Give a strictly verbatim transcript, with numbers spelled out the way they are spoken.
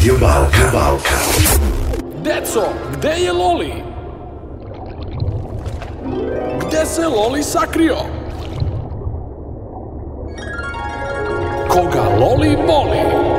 Radio Balkan. Balkan. Deco, gde je Loli? Gde se Loli sakrio? Koga Loli moli?